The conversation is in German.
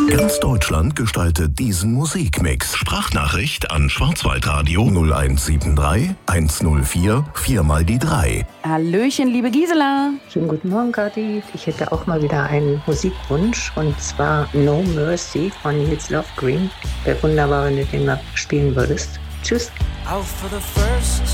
Ganz Deutschland gestaltet diesen Musikmix. Sprachnachricht an Schwarzwaldradio 0173 104 4x3. Hallöchen, liebe Gisela. Schönen guten Morgen, Kathi. Ich hätte auch mal wieder einen Musikwunsch, und zwar No Mercy von Nils Lofgren. Wäre wunderbar, wenn du den mal spielen würdest. Tschüss. Out for the first